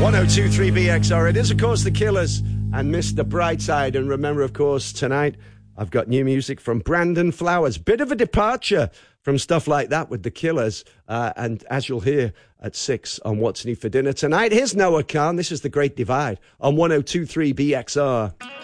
1023 BXR. It is, of course, The Killers and Mr. Brightside. And remember, of course, tonight I've got new music from Brandon Flowers. Bit of a departure from stuff like that with The Killers. And as you'll hear at 6 on What's New for Dinner tonight, here's Noah Khan. This is The Great Divide on 1023 BXR.